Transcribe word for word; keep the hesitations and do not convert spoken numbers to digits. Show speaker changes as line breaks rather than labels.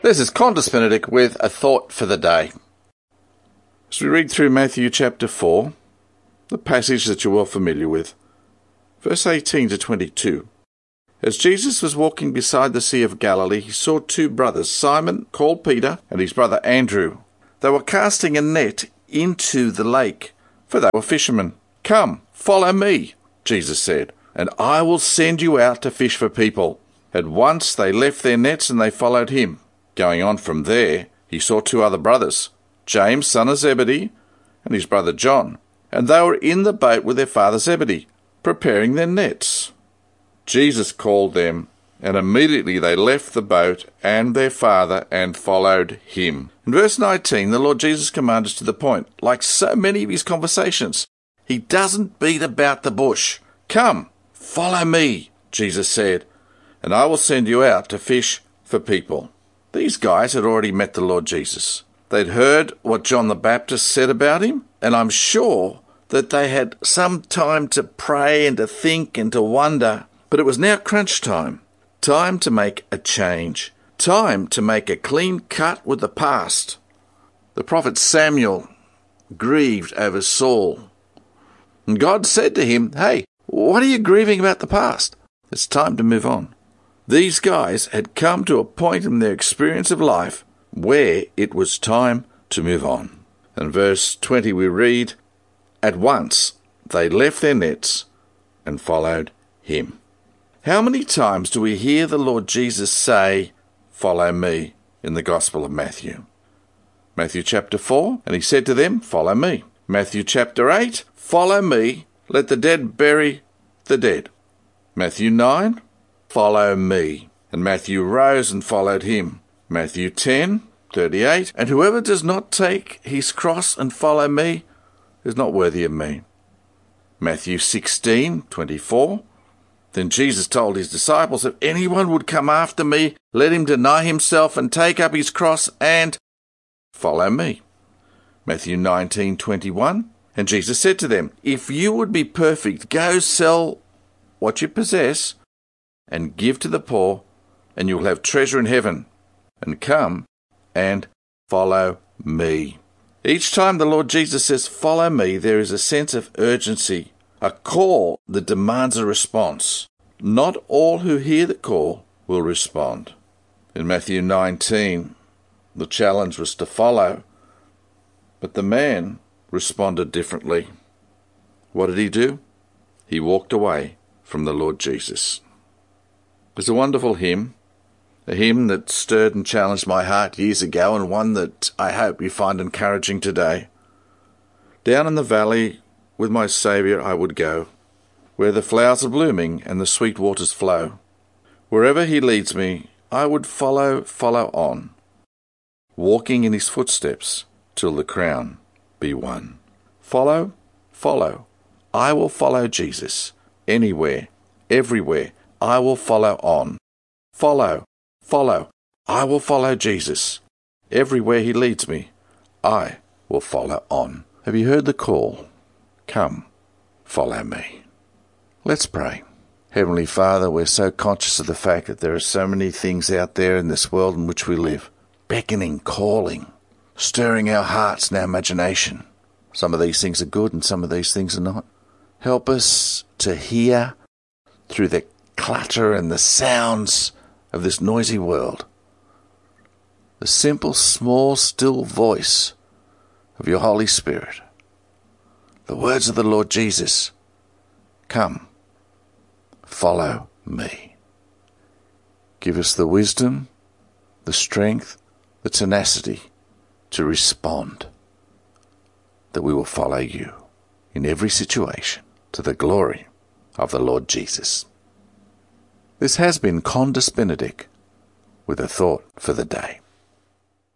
This is Qantas Benedict with a thought for the day. As we read through Matthew chapter four, the passage that you're well familiar with, verse eighteen to twenty-two. As Jesus was walking beside the Sea of Galilee, he saw two brothers, Simon, called Peter, and his brother Andrew. They were casting a net into the lake, for they were fishermen. "Come, follow me," Jesus said, "and I will send you out to fish for people." At once they left their nets and they followed him. Going on from there, he saw two other brothers, James, son of Zebedee, and his brother John, and they were in the boat with their father Zebedee, preparing their nets. Jesus called them, and immediately they left the boat and their father and followed him. In verse nineteen, the Lord Jesus commanded us to the point. Like so many of his conversations, he doesn't beat about the bush. "Come, follow me," Jesus said, "and I will send you out to fish for people." These guys had already met the Lord Jesus. They'd heard what John the Baptist said about him, and I'm sure that they had some time to pray and to think and to wonder. But it was now crunch time. Time to make a change. Time to make a clean cut with the past. The prophet Samuel grieved over Saul. And God said to him, "Hey, what are you grieving about the past? It's time to move on." These guys had come to a point in their experience of life where it was time to move on. In verse twenty we read, "At once they left their nets and followed him." How many times do we hear the Lord Jesus say, "Follow me," in the Gospel of Matthew? Matthew chapter four, and he said to them, "Follow me." Matthew chapter eight, "Follow me, let the dead bury the dead." Matthew nine, "Follow me." And Matthew rose and followed him. Matthew ten, thirty-eight, "And whoever does not take his cross and follow me is not worthy of me." Matthew sixteen, twenty-four, "Then Jesus told his disciples, if anyone would come after me, let him deny himself and take up his cross and follow me." Matthew nineteen, twenty-one, "And Jesus said to them, if you would be perfect, go sell what you possess and give to the poor, and you will have treasure in heaven. And come and follow me." Each time the Lord Jesus says, "Follow me," there is a sense of urgency, a call that demands a response. Not all who hear the call will respond. In Matthew nineteen, the challenge was to follow, but the man responded differently. What did he do? He walked away from the Lord Jesus. There's a wonderful hymn, a hymn that stirred and challenged my heart years ago, and one that I hope you find encouraging today. "Down in the valley with my Saviour I would go, where the flowers are blooming and the sweet waters flow. Wherever he leads me, I would follow, follow on, walking in his footsteps till the crown be won." Follow, follow. I will follow Jesus. Anywhere, everywhere, I will follow on. Follow, follow. I will follow Jesus. Everywhere he leads me, I will follow on. Have you heard the call? Come, follow me. Let's pray. Heavenly Father, we're so conscious of the fact that there are so many things out there in this world in which we live, beckoning, calling, stirring our hearts and our imagination. Some of these things are good and some of these things are not. Help us to hear through the clatter and the sounds of this noisy world the simple, small, still voice of your Holy Spirit. The words of the Lord Jesus, "Come, follow me." Give us the wisdom, the strength, the tenacity to respond, that we will follow you in every situation to the glory of the Lord Jesus. This has been Qantas Benedict with a thought for the day.